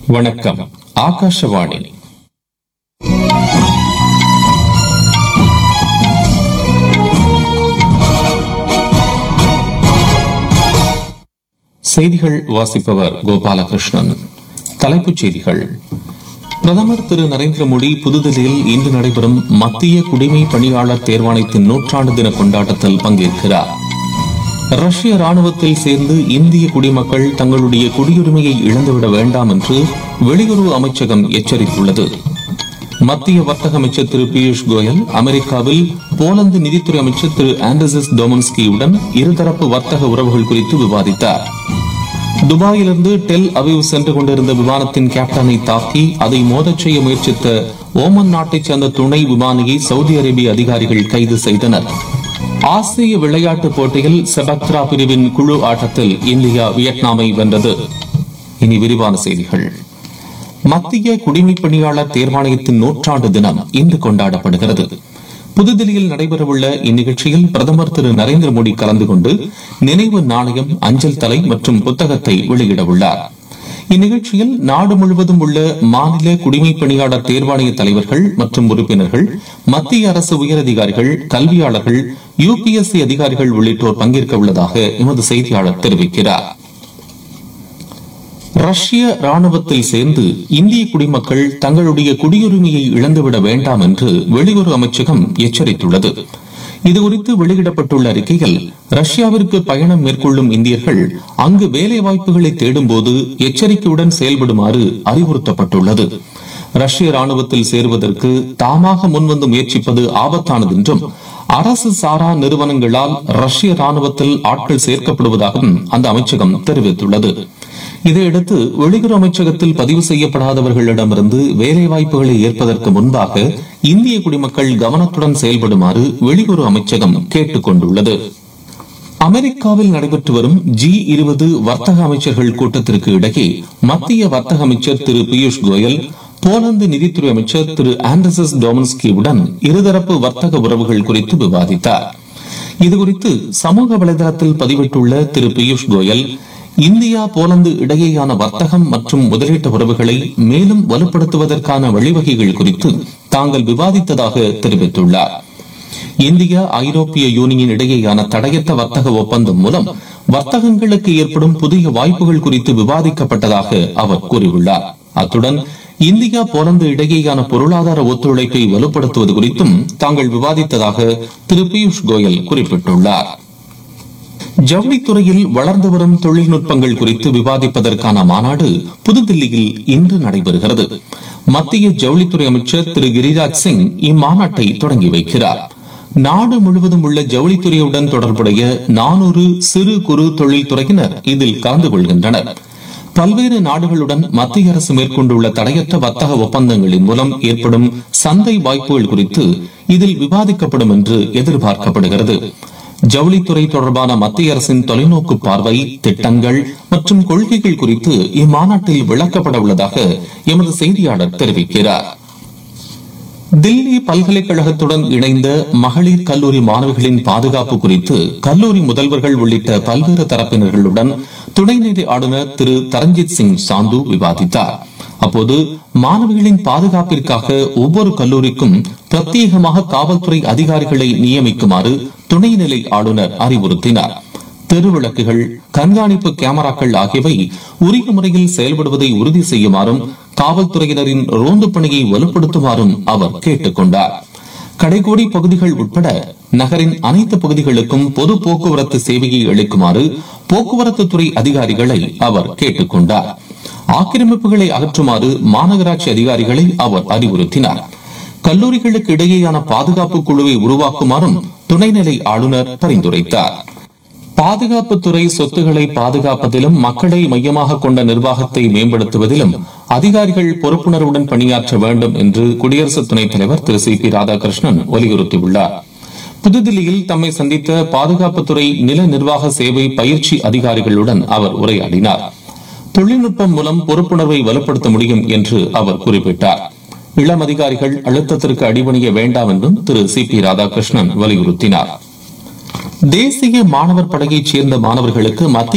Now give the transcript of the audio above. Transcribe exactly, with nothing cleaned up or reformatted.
வணக்கம். ஆகாஷவாணி. செய்திகள் வாசிப்பவர் கோபாலகிருஷ்ணன். தலைப்புச் செய்திகள். பிரதமர் திரு நரேந்திர மோடி புதுதில்லியில் இன்று நடைபெறும் மத்திய குடிமை பணியாளர் தேர்வாணையத்தின் நூற்றாண்டு தின கொண்டாட்டத்தில் பங்கேற்கிறார். ரஷ்ய ராணுவத்தில் சேர்ந்து இந்திய குடிமக்கள் தங்களுடைய குடியுரிமையை இழந்துவிட வேண்டாம் என்று வெளியுறவு அமைச்சகம் எச்சரித்துள்ளது. மத்திய வர்த்தக அமைச்சர் திரு பியூஷ் கோயல் அமெரிக்காவில் போலந்து நிதித்துறை அமைச்சர் திரு ஆண்டர்சஸ் டோமன்ஸ்கியுடன் இருதரப்பு வர்த்தக உறவுகள் குறித்து விவாதித்தார். துபாயிலிருந்து டெல் அவிவ் சென்று கொண்டிருந்த விமானத்தின் கேப்டனை தாக்கி அதை மோதச் செய்ய முயற்சித்த ஓமன் நாட்டைச் சேர்ந்த துணை விமானியை சவுதி அரேபிய அதிகாரிகள் கைது செய்தனர். ஆசிய விளையாட்டுப் போட்டியில் செபக்த்ரா பிரிவின் குழு ஆட்டத்தில் இந்தியா வியட்நாமை வென்றது. இனி விரிவான செய்திகள். மத்திய குடிமைப் பணியாளர் தேர்வாணையத்தின் நூற்றாண்டு தினம் இன்று கொண்டாடப்படுகிறது. புதுதில்லியில் நடைபெறவுள்ள இந்நிகழ்ச்சியில் பிரதமர் திரு நரேந்திர மோடி கலந்து கொண்டு நினைவு நாணயம், அஞ்சல் தலை மற்றும் புத்தகத்தை வெளியிட உள்ளார். இந்நிகழ்ச்சியில் நாடு முழுவதும் உள்ள மாநில குடிமைப் பணியாளர் தேர்வாணைய தலைவர்கள் மற்றும் உறுப்பினர்கள், மத்திய அரசு உயரதிகாரிகள், கல்வியாளர்கள், யுபிஎஸ்சி அதிகாரிகள் உள்ளிட்டோர் பங்கேற்க உள்ளதாக எமது செய்தியாளர் தெரிவிக்கிறார். ரஷ்ய ராணுவத்தில் சேர்ந்து இந்திய குடிமக்கள் தங்களுடைய குடியுரிமையை இழந்துவிட வேண்டாம் என்று வெளியுறவு அமைச்சகம் எச்சரித்துள்ளது. இதுகுறித்து வெளியிடப்பட்டுள்ள அறிக்கையில், ரஷ்யாவிற்கு பயணம் மேற்கொள்ளும் இந்தியர்கள் அங்கு வேலை வாய்ப்புகளை தேடும்போது எச்சரிக்கையுடன் செயல்படுமாறு அறிவுறுத்தப்பட்டுள்ளது. ரஷ்ய ராணுவத்தில் சேருவதற்கு தாமாக முன்வந்து முயற்சிப்பது ஆபத்தானது என்றும், அரசு சாரா நிறுவனங்களால் ரஷ்ய ராணுவத்தில் ஆட்கள் சேர்க்கப்படுவதாகவும் அந்த அமைச்சகம் தெரிவித்துள்ளது. இதையடுத்து வெளியுறவு அமைச்சகத்தில் பதிவு செய்யப்படாதவர்களிடமிருந்து வேலைவாய்ப்புகளை ஏற்பதற்கு முன்பாக இந்திய குடிமக்கள் கவனத்துடன் செயல்படுமாறு வெளியுறவு அமைச்சகம் கேட்டுக் கொண்டுள்ளது. அமெரிக்காவில் நடைபெற்று வரும் ஜி இருபது வர்த்தக அமைச்சர்கள் கூட்டத்திற்கு இடையே மத்திய வர்த்தக அமைச்சர் திரு பியூஷ் கோயல் போலந்து நிதித்துறை அமைச்சர் திரு ஆண்டர்சஸ் டோமன்ஸ்கியுடன் இருதரப்பு வர்த்தக உறவுகள் குறித்து விவாதித்தார். இதுகுறித்து சமூக வலைதளத்தில் பதிவிட்டுள்ள திரு பியூஷ் கோயல், இந்தியா போலந்து இடையேயான வர்த்தகம் மற்றும் முதலீட்டு உறவுகளை மேலும் வலுப்படுத்துவதற்கான வழிவகைகள் குறித்து தாங்கள் விவாதித்ததாக தெரிவித்துள்ளார். இந்தியா ஐரோப்பிய யூனியன் இடையேயான தடையற்ற வர்த்தக ஒப்பந்தம் மூலம் வர்த்தகங்களுக்கு ஏற்படும் புதிய வாய்ப்புகள் குறித்து விவாதிக்கப்பட்டதாக அவர் கூறியுள்ளார். அத்துடன் இந்தியா போலந்து இடையேயான பொருளாதார ஒத்துழைப்பை வலுப்படுத்துவது குறித்தும் தாங்கள் விவாதித்ததாக திரு பியூஷ் கோயல் குறிப்பிட்டுள்ளார். ஜவுளித்துறையில் வளர்ந்து வரும் தொழில்நுட்பங்கள் குறித்து விவாதிப்பதற்கான மாநாடு புதுதில்லியில் இன்று நடைபெறுகிறது. மத்திய ஜவுளித்துறை அமைச்சர் திரு கிரிராஜ் சிங் இம்மாநாட்டை தொடங்கி வைக்கிறார். நாடு முழுவதும் உள்ள ஜவுளித்துறையுடன் தொடர்புடைய நானூறு சிறு குறு தொழில்துறையினர் இதில் கலந்து கொள்கின்றனர். பல்வேறு நாடுகளுடன் மத்திய அரசு மேற்கொண்டுள்ள தடையற்ற வர்த்தக ஒப்பந்தங்களின் மூலம் ஏற்படும் சந்தை வாய்ப்புகள் குறித்து இதில் விவாதிக்கப்படும் என்று எதிர்பார்க்கப்படுகிறது. ஜவுளித்துறை தொடர்பான மத்திய அரசின் தொலைநோக்கு பார்வை, திட்டங்கள் மற்றும் கொள்கைகள் குறித்து இம்மாநாட்டில் விளக்கப்பட உள்ளதாக எமது செய்தியாளர் தெரிவிக்கிறார். தில்லி பல்கலைக்கழகத்துடன் இணைந்த மகளிர் கல்லூரி மாணவிகளின் பாதுகாப்பு குறித்து கல்லூரி முதல்வர்கள் உள்ளிட்ட பல்வேறு தரப்பினர்களுடன் துணைநிலை ஆளுநர் திரு தரஞ்சித் சிங் சாந்து விவாதித்தார். அப்போது மாணவிகளின் பாதுகாப்பிற்காக ஒவ்வொரு கல்லூரிக்கும் பிரத்யேகமாக காவல்துறை அதிகாரிகளை நியமிக்குமாறு துணைநிலை ஆளுநர் அறிவுறுத்தினார். தெருவிளக்குகள், கண்காணிப்பு கேமராக்கள் ஆகியவை உரிய முறையில் செயல்படுவதை உறுதி செய்யுமாறும் காவல்துறையினரின் ரோந்து பணியை வலுப்படுத்துமாறும் அவர் கேட்டுக் கொண்டார். கடைகோடி பகுதிகள் உட்பட நகரின் அனைத்து பகுதிகளுக்கும் பொது போக்குவரத்து சேவையை அளிக்குமாறு போக்குவரத்து துறை அதிகாரிகளை அவர் கேட்டுக் கொண்டார். ஆக்கிரமிப்புகளை அகற்றுமாறு மாநகராட்சி அதிகாரிகளை அவர் அறிவுறுத்தினார். கல்லூரிகளுக்கு இடையேயான பாதுகாப்பு குழுவை உருவாக்குமாறும் துணைநிலை ஆளுநர் பரிந்துரைத்தார். பாதுகாப்புத்துறை சொத்துக்களை பாதுகாப்பதிலும் மக்களை மையமாக கொண்ட நிர்வாகத்தை மேம்படுத்துவதிலும் அதிகாரிகள் பொறுப்புணர்வுடன் பணியாற்ற வேண்டும் என்று குடியரசு துணைத் தலைவர் திரு சி பி ராதாகிருஷ்ணன் வலியுறுத்தியுள்ளார். புதுதில்லியில் தம்மை சந்தித்த பாதுகாப்புத்துறை நில நிர்வாக சேவை பயிற்சி அதிகாரிகளுடன் அவர் உரையாடினார். தொழில்நுட்பம் மூலம் பொறுப்புணர்வை வலுப்படுத்த முடியும் என்று அவர் குறிப்பிட்டார். இளம் அதிகாரிகள் அழுத்தத்திற்கு அடிபணிய வேண்டாம் என்றும் திரு சி பி ராதாகிருஷ்ணன் வலியுறுத்தினார். தேசிய மாணவர் படையைச் சேர்ந்த மாணவர்களுக்கு மத்திய